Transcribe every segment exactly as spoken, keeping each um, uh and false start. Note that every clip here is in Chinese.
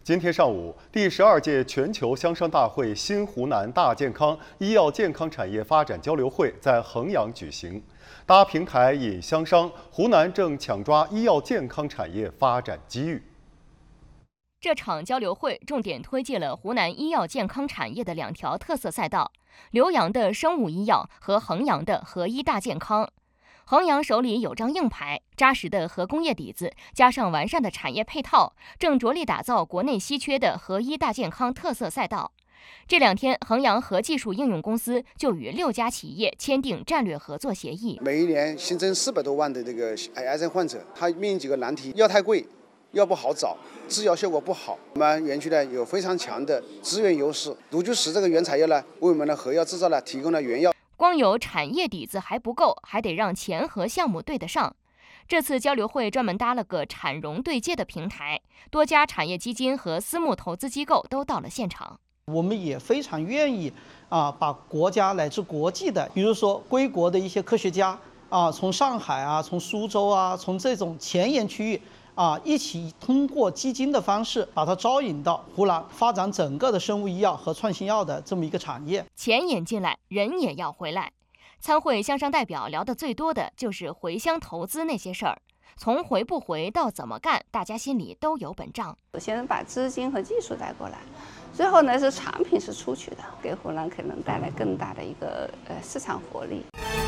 今天上午，第十二届全球香商大会新湖南大健康医药健康产业发展交流会在衡阳举行。搭平台引香商，湖南正抢抓医药健康产业发展机遇。 这场交流会重点推介了湖南医药健康产业的两条特色赛道：浏阳的生物医药和衡阳的合医大健康。衡阳手里有张硬牌，扎实的核工业底子，加上完善的产业配套，正着力打造国内稀缺的合医大健康特色赛道。这两天，衡阳核技术应用公司就与六家企业签订战略合作协议。 每一年新增四百多万的这个癌症患者，他面临几个难题：药太贵，药不好找，制药效果不好。我们园区呢有非常强的资源优势，卢九十这个原材料呢，为我们的核药制造呢提供了原药。 光有产业底子还不够，还得让钱和项目对得上。这次交流会专门搭了个产融对接的平台，多家产业基金和私募投资机构都到了现场。 我们也非常愿意啊，把国家乃至国际的，比如说归国的一些科学家啊，从上海啊，从苏州啊，从这种前沿区域啊，一起通过基金的方式，把它招引到湖南，发展整个的生物医药和创新药的这么一个产业。 钱引进来，人也要回来。参会香商代表聊得最多的就是回乡投资那些事儿，从回不回到怎么干，大家心里都有本账。 首先把资金和技术带过来，最后呢是产品是出去的，给湖南可能带来更大的一个呃市场活力。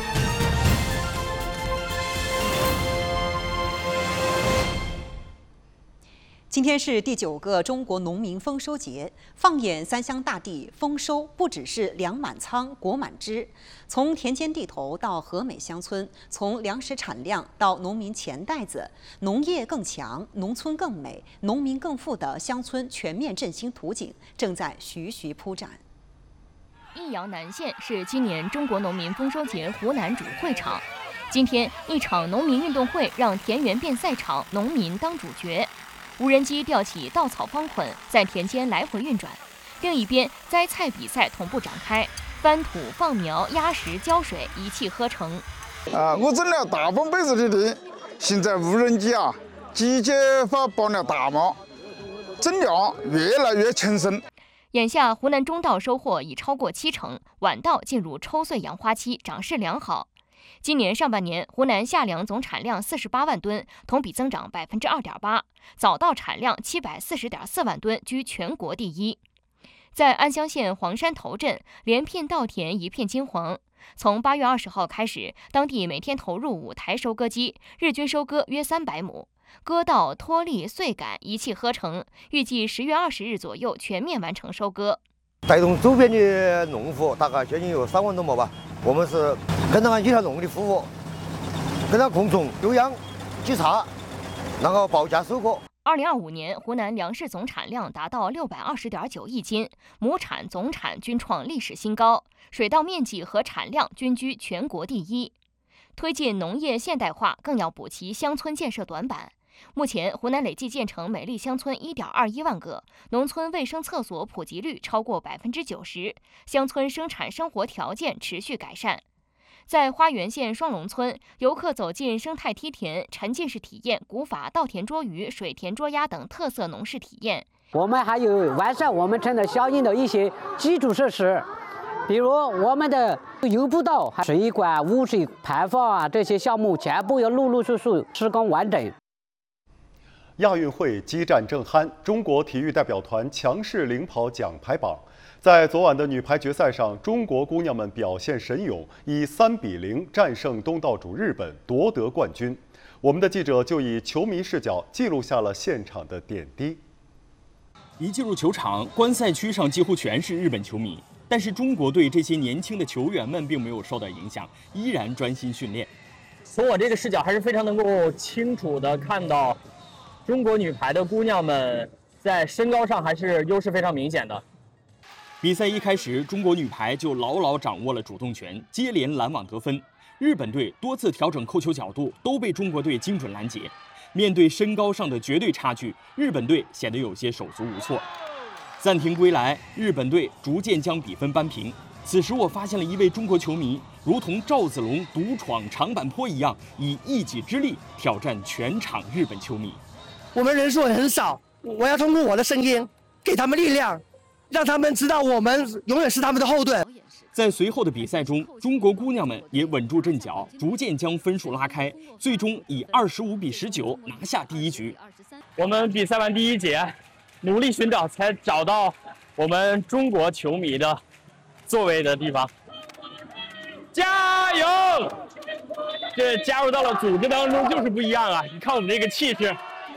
今天是第九个中国农民丰收节，放眼三湘大地，丰收不只是粮满仓、果满枝，从田间地头到和美乡村，从粮食产量到农民钱袋子，农业更强，农村更美，农民更富的乡村全面振兴图景正在徐徐铺展。 益阳南县是今年中国农民丰收节湖南主会场。今天，一场农民运动会让田园变赛场，农民当主角。无人机吊起稻草方捆，在田间来回运转。另一边，栽菜比赛同步展开，翻土、放苗、压实、浇水，一气呵成。 啊，我种了大半辈子的地，现在无人机啊，直接把帮了大忙，增量越来越轻松。 眼下，湖南中稻收获已超过七成，晚稻进入抽穗扬花期，长势良好。今年上半年，湖南夏粮总产量四十八万吨，同比增长百分之二点八；早稻产量七百四十点四万吨，居全国第一。在安乡县黄山头镇，连片稻田一片金黄。从八月二十号开始，当地每天投入五台收割机，日均收割约三百亩，割稻、脱粒、穗秆一气呵成，预计十月二十日左右全面完成收割。 带动周边的农户大概将近有三万多亩吧。我们是跟着俺一条龙的服务，跟着共同休养、稽查，然后保价收割。 二零二五年，湖南粮食总产量达到六百二十点九亿斤，亩产、总产均创历史新高，水稻面积和产量均居全国第一。推进农业现代化，更要补齐乡村建设短板。目前，湖南累计建成美丽乡村一点二一万个，农村卫生厕所普及率超过百分之九十，乡村生产生活条件持续改善。在花园县双龙村，游客走进生态梯田，沉浸式体验古法稻田捉鱼、水田捉鸭等特色农事体验。 我们还有完善我们村的相应的一些基础设施，比如我们的油步道、水管、污水排放啊，这些项目全部要陆陆续续施工完整。 亚运会激战正酣，中国体育代表团强势领跑奖牌榜。在昨晚的女排决赛上，中国姑娘们表现神勇，以三比零战胜东道主日本，夺得冠军。我们的记者就以球迷视角记录下了现场的点滴。 一进入球场，观赛区上几乎全是日本球迷，但是中国队这些年轻的球员们并没有受到影响，依然专心训练。 从我这个视角，还是非常能够清楚地看到。中国女排的姑娘们在身高上还是优势非常明显的。 比赛一开始，中国女排就牢牢掌握了主动权，接连拦网得分。日本队多次调整扣球角度，都被中国队精准拦截。面对身高上的绝对差距，日本队显得有些手足无措。暂停归来，日本队逐渐将比分扳平。此时我发现了一位中国球迷，如同赵子龙独闯长坂坡一样，以一己之力挑战全场日本球迷。 我们人数很少， 我要通过我的声音给他们力量，让他们知道我们永远是他们的后盾。 在随后的比赛中，中国姑娘们也稳住阵脚，逐渐将分数拉开，最终以二十五比十九拿下第一局。 我们比赛完第一节，努力寻找，才找到我们中国球迷的座位的地方。加油！这加入到了组织当中就是不一样啊！你看我们这个气势。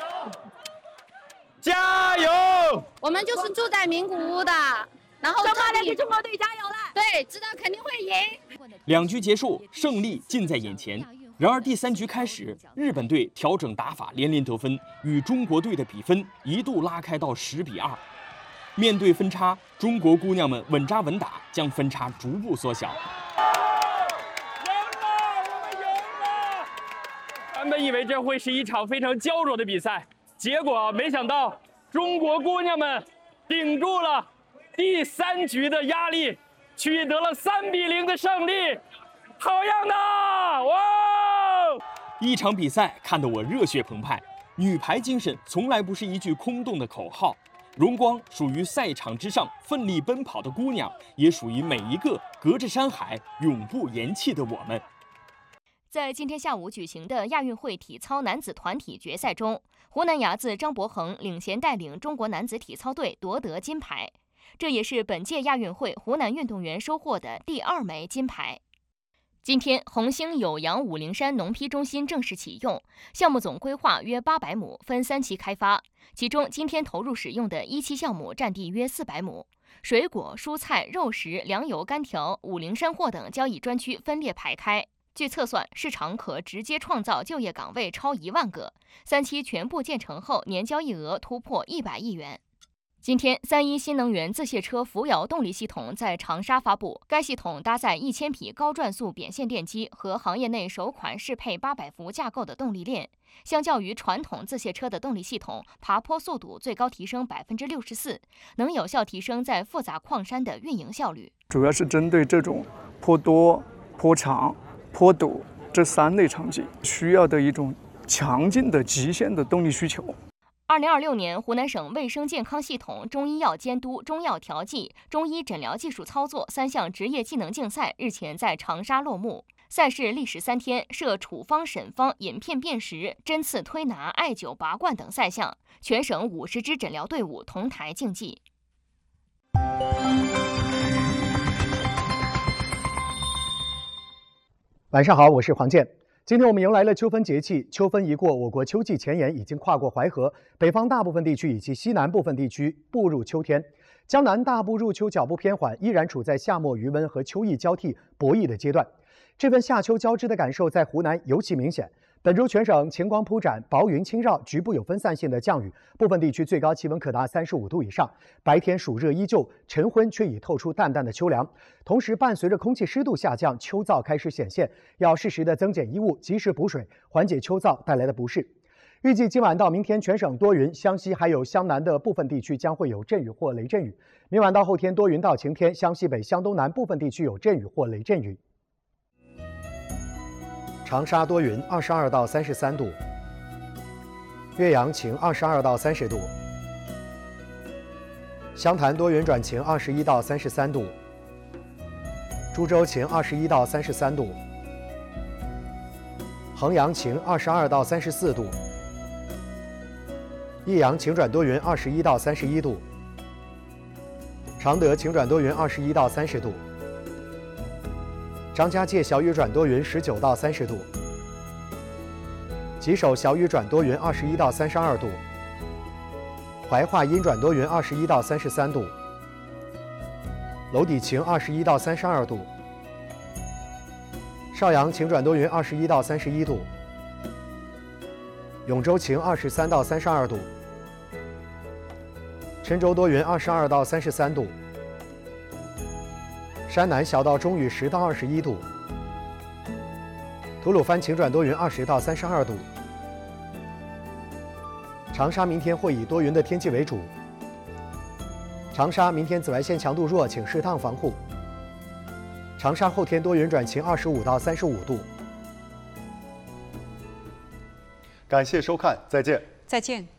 加油！ 我们就是住在名古屋的。然后中国给中国队加油了！对，知道肯定会赢。 两局结束，胜利近在眼前。然而第三局开始，日本队调整打法，连连得分，与中国队的比分一度拉开到十比二。面对分差，中国姑娘们稳扎稳打，将分差逐步缩小。 赢了，我们赢了！原本以为这会是一场非常焦灼的比赛，结果没想到中国姑娘们顶住了第三局的压力，取得了三比零的胜利，好样的！哇！ 一场比赛看得我热血澎湃。女排精神从来不是一句空洞的口号，荣光属于赛场之上奋力奔跑的姑娘，也属于每一个隔着山海永不言弃的我们。 在今天下午举行的亚运会体操男子团体决赛中，湖南伢子张博恒领衔带领中国男子体操队夺得金牌。这也是本届亚运会湖南运动员收获的第二枚金牌。今天，红星酉阳武陵山农坯中心正式启用，项目总规划约八百亩，分三期开发。其中，今天投入使用的一期项目占地约四百亩，水果、蔬菜、肉食、粮油、干条、武陵山货等交易专区分列排开。据测算，市场可直接创造就业岗位超一万个。三期全部建成后，年交易额突破一百亿元。今天，三一新能源自卸车扶摇动力系统在长沙发布。该系统搭载一千匹高转速扁线电机和行业内首款适配八百伏架构的动力链，相较于传统自卸车的动力系统，爬坡速度最高提升百分之六十四，能有效提升在复杂矿山的运营效率。 主要是针对这种坡多、坡长、坡陡这三类场景需要的一种强劲的极限的动力需求。 二零二六年湖南省卫生健康系统中医药监督、中药调剂、中医诊疗技术操作三项职业技能竞赛日前在长沙落幕。赛事历时三天，设处方、审方、饮片辨识、针刺推拿、艾灸拔罐等赛项，全省五十支诊疗队伍同台竞技。 晚上好，我是黄健。今天我们迎来了秋分节气，秋分一过，我国秋季前沿已经跨过淮河，北方大部分地区以及西南部分地区步入秋天。江南大步入秋脚步偏缓，依然处在夏末余温和秋意交替博弈的阶段。这份夏秋交织的感受在湖南尤其明显。本周全省晴光铺展，薄云轻绕，局部有分散性的降雨，部分地区最高气温可达三十五度以上。白天暑热依旧，晨昏却已透出淡淡的秋凉。同时，伴随着空气湿度下降，秋燥开始显现，要适时的增减衣物，及时补水，缓解秋燥带来的不适。预计今晚到明天全省多云，湘西还有湘南的部分地区将会有阵雨或雷阵雨。明晚到后天多云到晴天，湘西北、湘东南部分地区有阵雨或雷阵雨。长沙多云，二十二到三十三度；岳阳晴，二十二到三十度；湘潭多云转晴，二十一到三十三度；株洲晴，二十一到三十三度；衡阳晴，二十二到三十四度；益阳晴转多云，二十一到三十一度；常德晴转多云，二十一到三十度。张家界小雨转多云，十九到三十度；吉首小雨转多云，二十一到三十二度；怀化阴转多云，二十一到三十三度；娄底晴，二十一到三十二度；邵阳晴转多云，二十一到三十一度；永州晴，二十三到三十二度；郴州多云，二十二到三十三度。山南小到中雨，十到二十一度；吐鲁番晴转多云，二十到三十二度；长沙明天会以多云的天气为主；长沙明天紫外线强度弱，请适当防护；长沙后天多云转晴，二十五到三十五度。 感谢收看，再见。 再见。